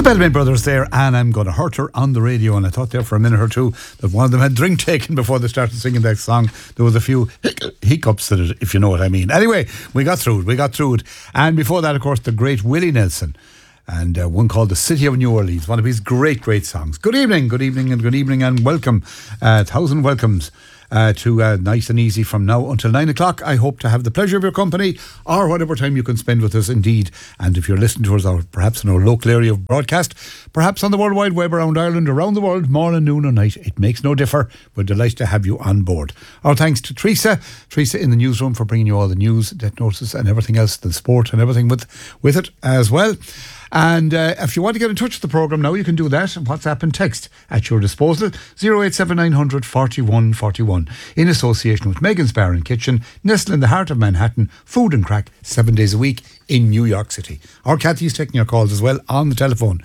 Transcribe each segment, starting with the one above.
Bellman Brothers there, and I'm going to hurt her on the radio. And I thought there for a minute or two that one of them had drink taken before they started singing that song. There was a few hiccups in it, if you know what I mean. Anyway, we got through it. And before that, of course, the great Willie Nelson, and one called The City of New Orleans, one of his great songs. Good evening, and welcome. 1,000 welcomes to Nice and Easy from now until 9 o'clock. I hope to have the pleasure of your company, or whatever time you can spend with us, indeed. And if you're listening to us, or perhaps in our local area of broadcast, perhaps on the World Wide Web around Ireland, around the world, morning, noon or night, it makes no differ. We're delighted to have you on board. Our thanks to Teresa in the newsroom, for bringing you all the news, death notices and everything else, the sport and everything with it as well. And if you want to get in touch with the programme now, you can do that. WhatsApp and text at your disposal. 087 41 41. In association with Megan's Bar and Kitchen, nestled in the heart of Manhattan, food and crack 7 days a week in New York City. Our Kathy's taking your calls as well on the telephone.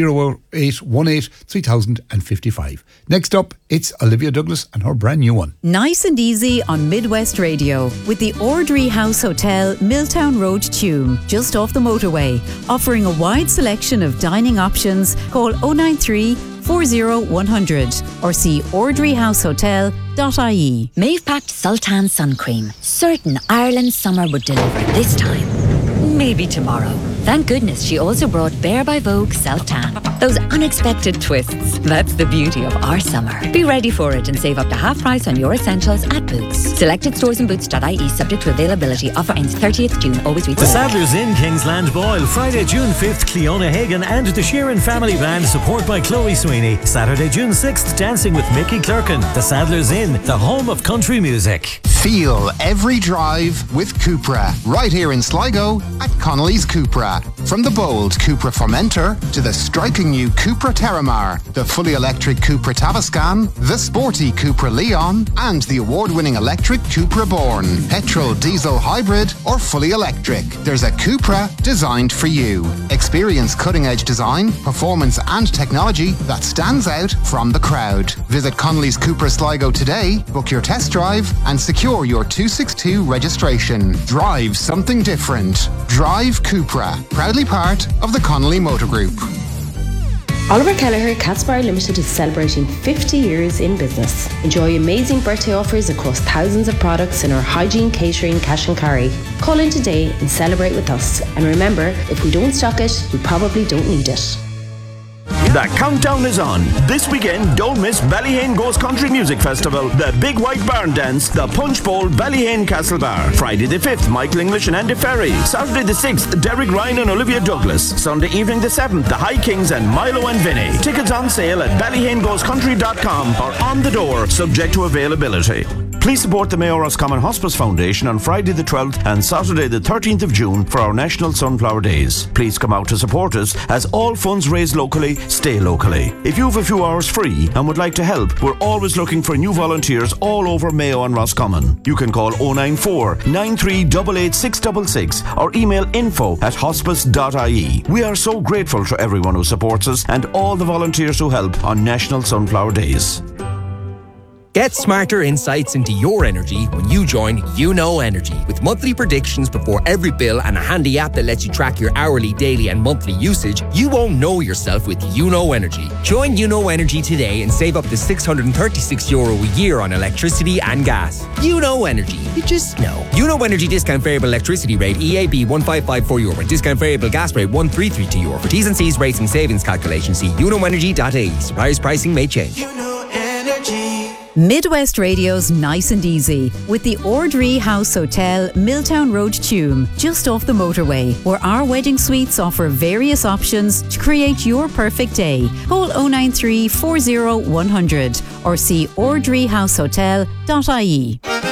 0818 3055. Next up, it's Olivia Douglas and her brand new one. Nice and Easy on Midwest Radio with the Ordry House Hotel, Milltown Road, Tuam, just off the motorway. Offering a wide selection of dining options. Call 093 40 100 or see ordryhousehotel.ie. Maeve packed Sultan sun cream. Certain Ireland's summer would deliver this time. Maybe tomorrow. Thank goodness she also brought Bare by Vogue Self-Tan. Those unexpected twists. That's the beauty of our summer. Be ready for it and save up to half price on your essentials at Boots. Selected stores and boots.ie subject to availability. Offer ends 30th June. Always read The Sadler's Inn, Kingsland Boyle. Friday, June 5th, Cleona Hagan and the Sheeran Family Band, support by Chloe Sweeney. Saturday, June 6th, dancing with Mickey Clerkin. The Sadler's Inn, the home of country music. Feel every drive with Cupra. Right here in Sligo at Connolly's Cupra. From the bold Cupra Formentor to the striking new Cupra Terramar, the fully electric Cupra Tavascan, the sporty Cupra Leon, and the award-winning electric Cupra Born. Petrol, diesel, hybrid, or fully electric, there's a Cupra designed for you. Experience cutting-edge design, performance and technology that stands out from the crowd. Visit Connolly's Cupra Sligo today, book your test drive and secure your 262 registration. Drive something different. Drive Cupra. Proudly part of the Connolly Motor Group. Oliver Kelleher Catsbar Limited is celebrating 50 years in business. Enjoy amazing birthday offers across thousands of products in our hygiene, catering, cash and carry. Call in today and celebrate with us. And remember, if we don't stock it, we probably don't need it. The countdown is on. This weekend, don't miss Ballyhane Goes Country Music Festival, the Big White Barn Dance, the Punch Bowl, Ballyhane Castle Bar. Friday the 5th, Michael English and Andy Ferry. Saturday the 6th, Derek Ryan and Olivia Douglas. Sunday evening the 7th, the High Kings and Milo and Vinny. Tickets on sale at ballyhanegoescountry.com or on the door, subject to availability. Please support the Mayo Roscommon Hospice Foundation on Friday the 12th and Saturday the 13th of June for our National Sunflower Days. Please come out to support us, as all funds raised locally stay locally. If you have a few hours free and would like to help, we're always looking for new volunteers all over Mayo and Roscommon. You can call 094 9388 666 or email info@hospice.ie. We are so grateful to everyone who supports us and all the volunteers who help on National Sunflower Days. Get smarter insights into your energy when you join YouKnow Energy. With monthly predictions before every bill and a handy app that lets you track your hourly, daily and monthly usage, you won't know yourself with YouKnow Energy. Join YouKnow Energy today and save up to €636 a year on electricity and gas. YouKnow Energy. You just know. YouKnow Energy discount variable electricity rate EAB €1554 and discount variable gas rate €1332. For T's and C's rates and savings calculations, see youknowenergy.ie. Suppliers pricing may change. YouKnow Energy. Midwest Radio's Nice and Easy with the Ordry House Hotel, Milltown Road, Tuam, just off the motorway, where our wedding suites offer various options to create your perfect day. Call 093 40 100 or see ordryhousehotel.ie.